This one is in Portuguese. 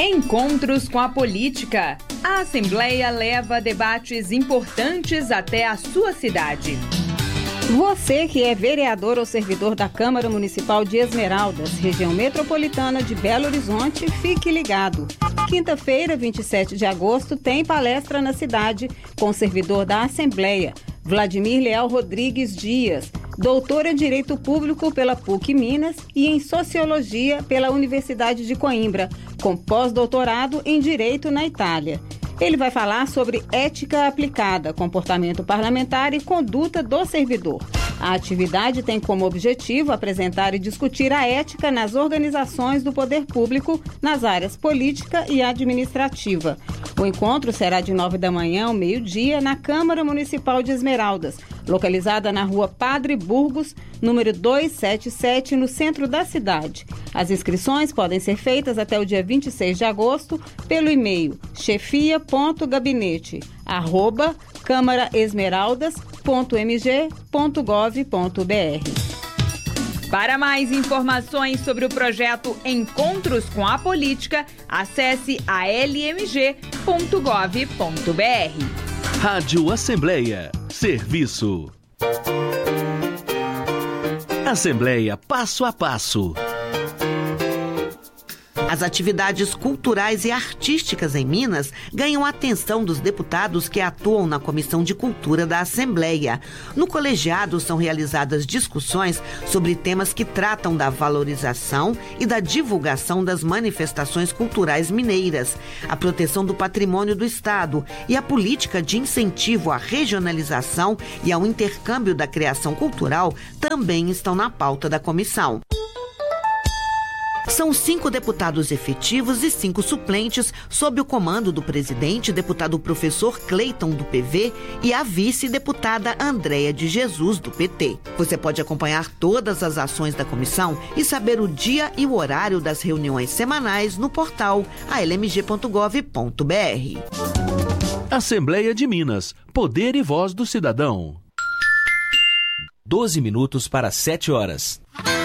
Encontros com a política. A Assembleia leva debates importantes até a sua cidade. Você que é vereador ou servidor da Câmara Municipal de Esmeraldas, região metropolitana de Belo Horizonte, fique ligado. Quinta-feira, 27 de agosto, tem palestra na cidade com o servidor da Assembleia, Vladimir Leal Rodrigues Dias, doutor em Direito Público pela PUC Minas e em Sociologia pela Universidade de Coimbra, com pós-doutorado em Direito na Itália. Ele vai falar sobre ética aplicada, comportamento parlamentar e conduta do servidor. A atividade tem como objetivo apresentar e discutir a ética nas organizações do poder público nas áreas política e administrativa. O encontro será de 9 da manhã ao meio-dia na Câmara Municipal de Esmeraldas, localizada na rua Padre Burgos, número 277, no centro da cidade. As inscrições podem ser feitas até o dia 26 de agosto pelo e-mail chefia.gabinetes@câmaraesmeraldas.mg.gov.br. Para mais informações sobre o projeto Encontros com a Política, acesse almg.gov.br. Rádio Assembleia. Serviço. Assembleia Passo a Passo. As atividades culturais e artísticas em Minas ganham a atenção dos deputados que atuam na Comissão de Cultura da Assembleia. No colegiado são realizadas discussões sobre temas que tratam da valorização e da divulgação das manifestações culturais mineiras, a proteção do patrimônio do Estado e a política de incentivo à regionalização e ao intercâmbio da criação cultural também estão na pauta da comissão. São 5 deputados efetivos e 5 suplentes sob o comando do presidente, deputado professor Cleiton, do PV, e a vice-deputada Andréia de Jesus, do PT. Você pode acompanhar todas as ações da comissão e saber o dia e o horário das reuniões semanais no portal almg.gov.br. Assembleia de Minas. Poder e voz do cidadão. 12 minutos para 7 horas.